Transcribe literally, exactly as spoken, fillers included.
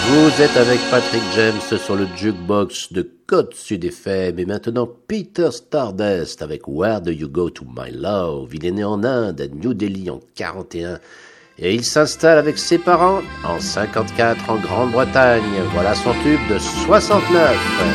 Vous êtes avec Patrick James sur le jukebox de Côte Sud F M et maintenant Peter Stardust avec Where Do You Go To My Love. Il est né en Inde, à New Delhi en quarante et un et il s'installe avec ses parents en cinquante-quatre en Grande-Bretagne. Voilà son tube de soixante-neuf.